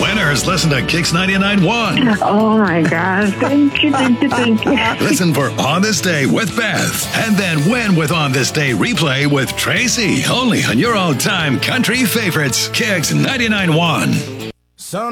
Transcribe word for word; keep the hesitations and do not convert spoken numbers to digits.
winners listen to Kix ninety-nine point one. Oh my gosh. Thank you, thank you, thank you. Listen for On This Day with Beth. And then win with On This Day replay with Tracy. Only on your all-time country favorites, Kix ninety-nine point one.